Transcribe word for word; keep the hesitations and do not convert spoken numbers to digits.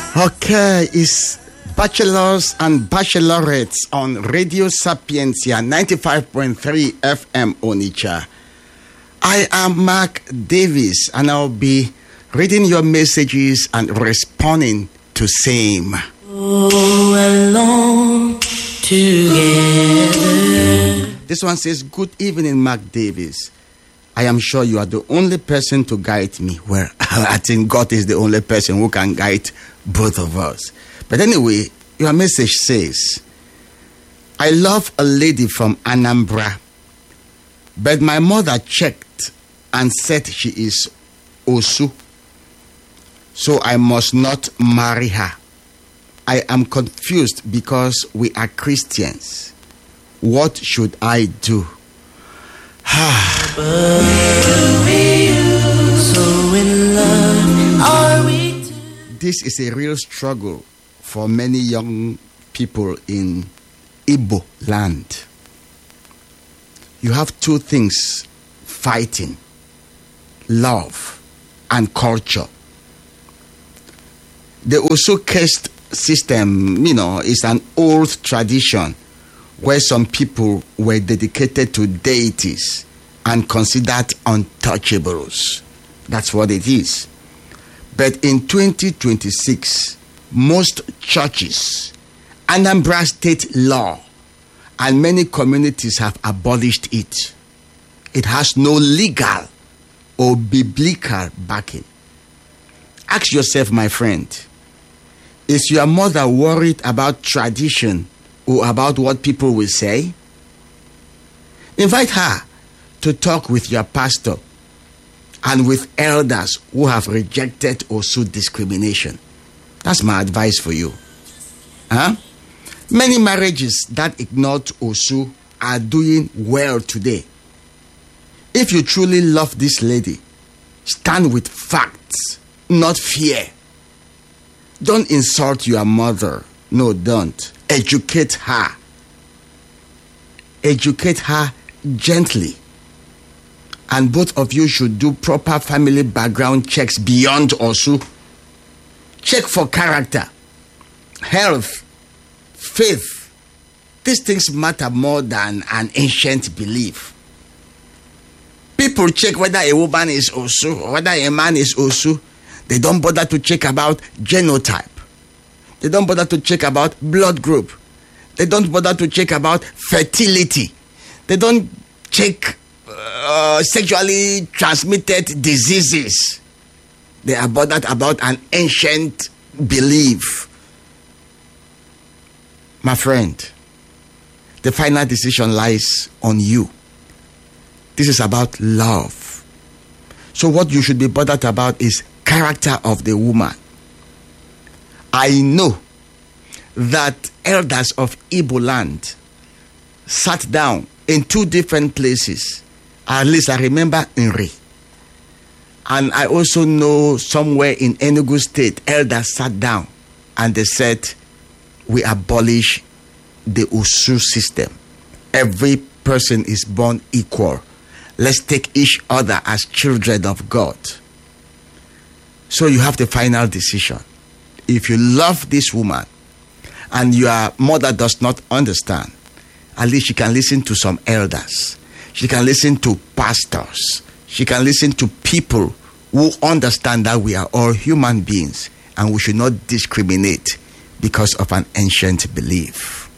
Okay, it's Bachelors and Bachelorettes on Radio Sapientia ninety-five point three F M Onitsha. I am Mark Davis and I'll be reading your messages and responding to same. Oh, alone together. This one says, good evening, Mark Davis. I am sure you are the only person to guide me. Well, I think God is the only person who can guide both of us. But anyway, your message says, I love a lady from Anambra, but my mother checked and said she is Osu, so I must not marry her. I am confused because we are Christians. What should I do? This is a real struggle for many young people in Igbo land. You have two things fighting: love and culture. The Osu caste system, you know, is an old tradition where some people were dedicated to deities and considered untouchables. That's what it is. But in twenty twenty-six, most churches, Anambra state law, and many communities have abolished it. It has no legal or biblical backing. Ask yourself, my friend, is your mother worried about tradition or about what people will say? Invite her to talk with your pastor and with elders who have rejected Osu discrimination. That's my advice for you. Huh? Many marriages that ignored Osu are doing well today. If you truly love this lady, stand with facts, not fear. Don't insult your mother. No, don't. Educate her. Educate her gently. And both of you should do proper family background checks beyond Osu. Check for character, health, faith. These things matter more than an ancient belief. People check whether a woman is Osu or whether a man is Osu. They don't bother to check about genotype. They don't bother to check about blood group. They don't bother to check about fertility. They don't check uh, sexually transmitted diseases. They are bothered about an ancient belief. My friend, the final decision lies on you. This is about love. So what you should be bothered about is character of the woman. I know that elders of Igbo land sat down in two different places. At least I remember Nri. And I also know somewhere in Enugu State, elders sat down and they said, we abolish the Osu system. Every person is born equal. Let's take each other as children of God. So you have the final decision. If you love this woman and your mother does not understand, at least she can listen to some elders. She can listen to pastors. She can listen to people who understand that we are all human beings and we should not discriminate because of an ancient belief.